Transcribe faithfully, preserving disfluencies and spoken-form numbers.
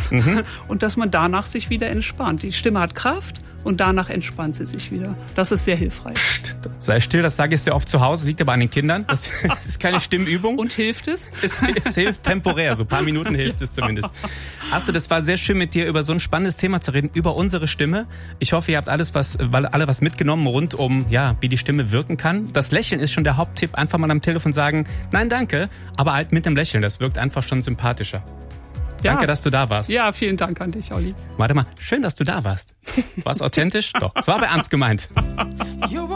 mhm. und dass man danach sich wieder entspannt. Die Stimme hat Kraft und danach entspannt sie sich wieder. Das ist sehr hilfreich. Psst, sei still, das sage ich sehr oft zu Hause, liegt aber an den Kindern. Das, das ist keine Stimmübung. Und hilft es? Es, es hilft temporär, so ein paar Minuten hilft es zumindest. Astrid, das war sehr schön mit dir über so ein spannendes Thema zu reden, über unsere Stimme. Ich hoffe, ihr habt alles was, alle was mitgenommen rund um, ja, wie die Stimme wirken kann. Das Lächeln ist schon der Haupttipp. Einfach mal am Telefon sagen, nein, danke, aber halt mit dem Lächeln. Das wirkt einfach schon sympathischer. Ja. Danke, dass du da warst. Ja, vielen Dank an dich, Olli. Warte mal, schön, dass du da warst. War's authentisch? Doch, es war aber ernst gemeint.